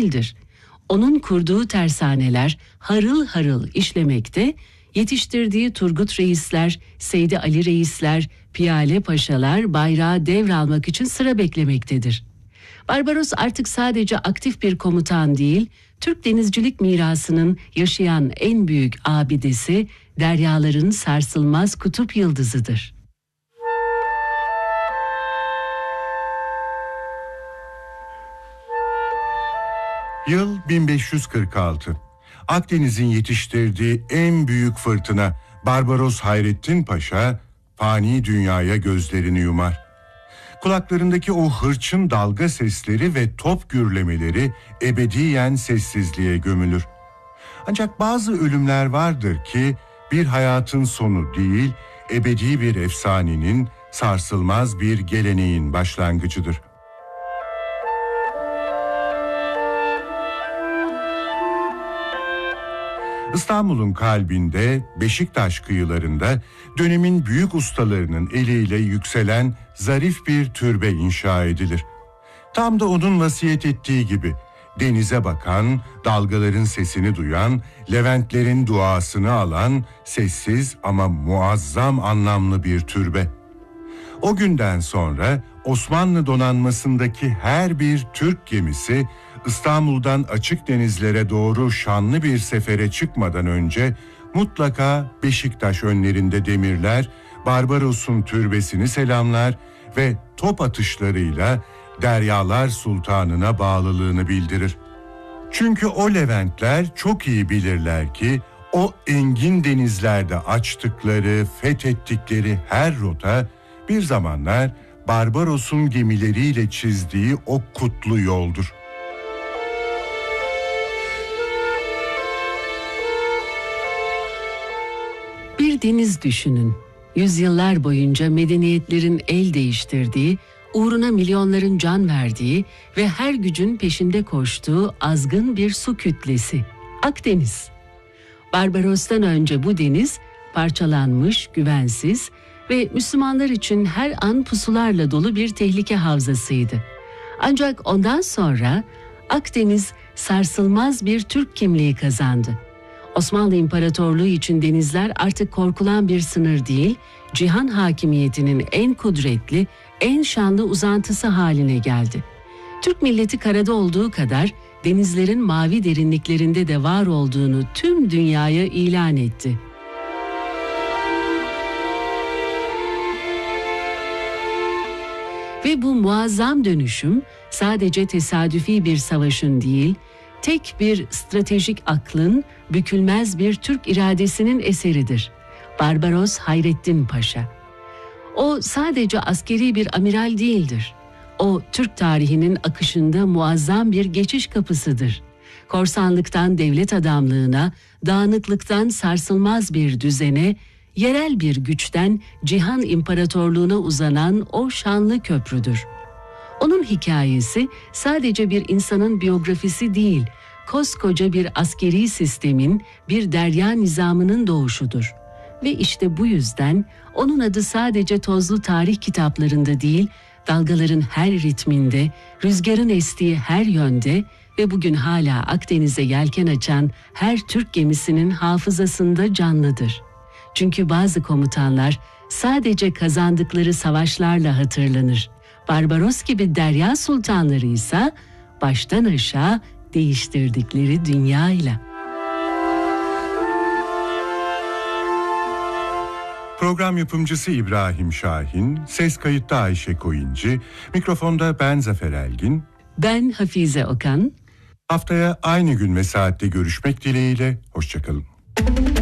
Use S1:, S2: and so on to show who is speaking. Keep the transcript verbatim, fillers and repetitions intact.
S1: değildir. Onun kurduğu tersaneler harıl harıl işlemekte, yetiştirdiği Turgut Reisler, Seydi Ali Reisler, Piyale Paşalar bayrağı devralmak için sıra beklemektedir. Barbaros artık sadece aktif bir komutan değil, Türk denizcilik mirasının yaşayan en büyük abidesi, deryaların sarsılmaz kutup yıldızıdır.
S2: Yıl bin beş yüz kırk altı. Akdeniz'in yetiştirdiği en büyük fırtına Barbaros Hayrettin Paşa fani dünyaya gözlerini yumar. Kulaklarındaki o hırçın dalga sesleri ve top gürlemeleri ebediyen sessizliğe gömülür. Ancak bazı ölümler vardır ki bir hayatın sonu değil, ebedi bir efsanenin, sarsılmaz bir geleneğin başlangıcıdır. İstanbul'un kalbinde, Beşiktaş kıyılarında dönemin büyük ustalarının eliyle yükselen zarif bir türbe inşa edilir. Tam da onun vasiyet ettiği gibi denize bakan, dalgaların sesini duyan, Leventlerin duasını alan sessiz ama muazzam anlamlı bir türbe. O günden sonra Osmanlı donanmasındaki her bir Türk gemisi İstanbul'dan açık denizlere doğru şanlı bir sefere çıkmadan önce mutlaka Beşiktaş önlerinde demirler, Barbaros'un türbesini selamlar ve top atışlarıyla Deryalar Sultanı'na bağlılığını bildirir. Çünkü o Leventler çok iyi bilirler ki o engin denizlerde açtıkları, fethettikleri her rota bir zamanlar Barbaros'un gemileriyle çizdiği o kutlu yoldur.
S1: Bir deniz düşünün. Yüzyıllar boyunca medeniyetlerin el değiştirdiği, uğruna milyonların can verdiği ve her gücün peşinde koştuğu azgın bir su kütlesi. Akdeniz. Barbaros'tan önce bu deniz parçalanmış, güvensiz ve Müslümanlar için her an pusularla dolu bir tehlike havzasıydı. Ancak ondan sonra Akdeniz sarsılmaz bir Türk kimliği kazandı. Osmanlı İmparatorluğu için denizler artık korkulan bir sınır değil, cihan hakimiyetinin en kudretli, en şanlı uzantısı haline geldi. Türk milleti karada olduğu kadar denizlerin mavi derinliklerinde de var olduğunu tüm dünyaya ilan etti. Ve bu muazzam dönüşüm sadece tesadüfi bir savaşın değil, tek bir stratejik aklın, bükülmez bir Türk iradesinin eseridir. Barbaros Hayrettin Paşa. O sadece askeri bir amiral değildir. O Türk tarihinin akışında muazzam bir geçiş kapısıdır. Korsanlıktan devlet adamlığına, dağınıklıktan sarsılmaz bir düzene, yerel bir güçten cihan imparatorluğuna uzanan o şanlı köprüdür. Onun hikayesi sadece bir insanın biyografisi değil, koskoca bir askeri sistemin, bir derya nizamının doğuşudur. Ve işte bu yüzden onun adı sadece tozlu tarih kitaplarında değil, dalgaların her ritminde, rüzgarın estiği her yönde ve bugün hala Akdeniz'e yelken açan her Türk gemisinin hafızasında canlıdır. Çünkü bazı komutanlar sadece kazandıkları savaşlarla hatırlanır. Barbaros gibi derya sultanları ise baştan aşağı değiştirdikleri dünyayla.
S2: Program yapımcısı İbrahim Şahin, ses kayıtta Ayşe Koyuncu, mikrofonda ben Zafer Elgin.
S1: Ben Hafize Okan.
S2: Haftaya aynı gün ve saatte görüşmek dileğiyle, hoşça kalın.